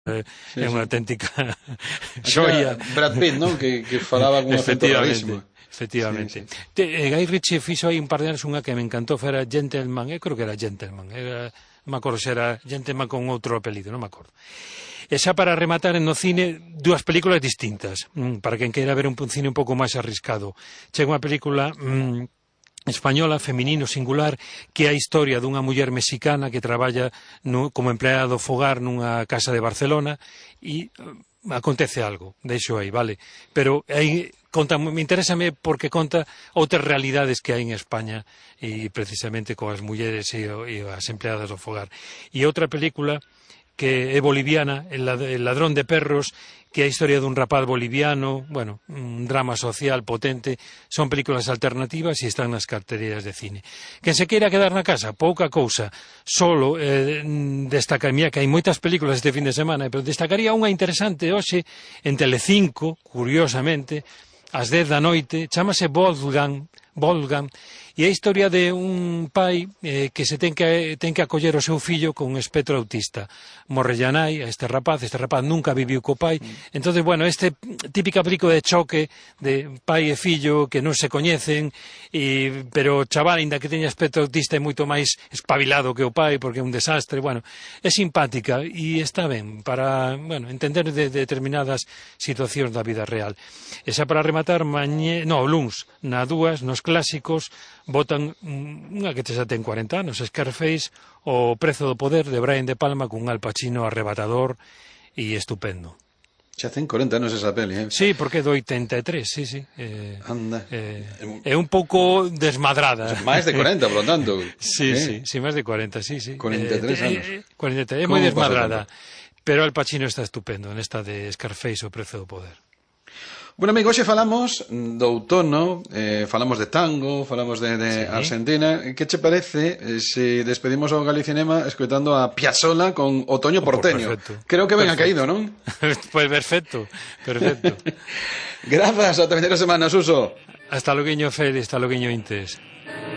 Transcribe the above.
é unha auténtica xoia. Brad Pitt, non? Que falaba con un acento rarísimo. Efectivamente. Guy Ritchie fixo aí un par de anos unha que me encantou, era Gentleman, eu creo que era Gentleman, non me acordo se era Gentleman con outro apelido, non me acordo. E xa para rematar no cine, dúas películas distintas, para quen queira ver un cine un pouco máis arriscado. Chega unha película española, feminino, singular, que é a historia dunha muller mexicana que traballa como empleada do fogar nunha casa de Barcelona e acontece algo, deixo aí, vale? Pero aí interésame porque conta outras realidades que hai en España e precisamente coas mulleres e as empleadas do fogar. E outra película que é boliviana, El ladrón de perros, que é a historia dun rapaz boliviano, bueno, un drama social potente. Son películas alternativas e están nas carteleras de cine. Quen se queira quedar na casa, pouca cousa, solo destacaría que hai moitas películas este fin de semana, pero destacaría unha interesante hoxe en Telecinco, curiosamente, ás 10 da noite, chamase Wolfgang, e é a historia de un pai que se ten que acoller o seu fillo con un espectro autista. Morrelle a nai a este rapaz nunca viviu co pai, entonces, bueno, este típica película de choque de pai e fillo que non se coñecen, pero o chaval, ainda que teña espectro autista, é moito máis espabilado que o pai, porque é un desastre, bueno, é simpática e está ben para, bueno, entender de determinadas situacións da vida real. E xa para rematar, luns, na 2, nos clásicos, botan unha que xa ten 40 anos, Scarface, O prezo do poder, de Brian De Palma, cun Al Pacino arrebatador e estupendo. Xa ten 40 anos esa peli, Sí, porque é do 83, sí. Anda. É un pouco desmadrada. Máis de 40, por lo tanto. Sí, máis de 40, sí. 43 anos. 43, é moi desmadrada. Pero Al Pacino está estupendo nesta de Scarface, O prezo do poder. Bueno, amigo, hoxe falamos do outono, falamos de tango, falamos de Argentina. Que che parece se despedimos ao Galicinema escoitando a Piazzolla con Otoño Porteño? Creo que ben ha caído, non? Pues perfecto. Grazas, ata a semana, Suso. Hasta loguiño, Fede, hasta loguiño, Intes.